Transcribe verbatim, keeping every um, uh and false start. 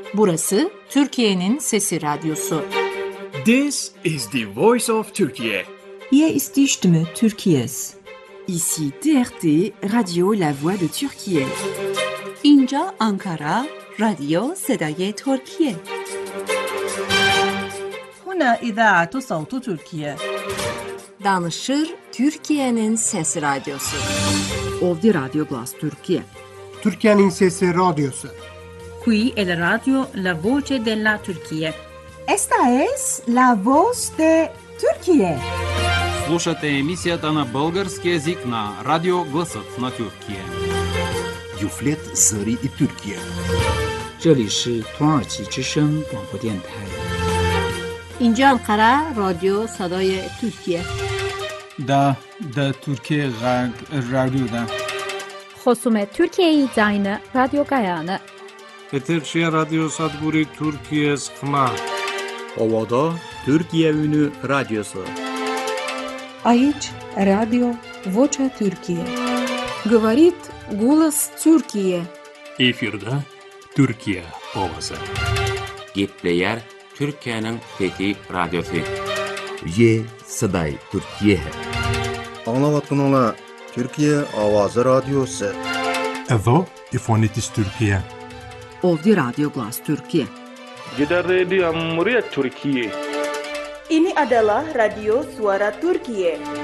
Burası Türkiye'nin Sesi Radyosu. This is the voice of Turkey. Hier ist die Stimme Türkiye's. Ici T R T, Radio La Voix de Türkiye. اینجا آنکارا، رادیو صدای ترکیه. هنا إذاعة صوت تركيا. Danışır Türkiye'nin Sesi Radyosu. Ovdi Radio Glas Türkiye. Türkiye'nin Sesi Radyosu. Qui è la radio La Voce della Turchia. Esta es La Voz de Turquie. Слушате емисията на български език на Радио Гласът на Тюркия. Юфлет Зари и Türkiye. 这里是土耳其之声广播电台。 اینجا انقره رادیو صدای ترکیه. دا دا ترکیه غرب رادیو دا. خصوم Türkiye Zayne Radyo Gayane. Eterşehir Radyo Sadguri Türkiye Skma. Ovada Türkiye Ünü Radyosu. Aici Radio Vocea Türkiye. Говорит голос Türkiye. Efirde Türkiye Ovası. Gitleyer Türkiye'nin Fethi Radyosu. Ye Saday Türkiye. Anlavatkanlar Türkiye Avazı Radyosu. Evo İfonitis Türkiye. Ovdi Radio Glas Türkiye. Gider Radio Muryat Türkiye. Ini adalah Radio Suara Turkiye.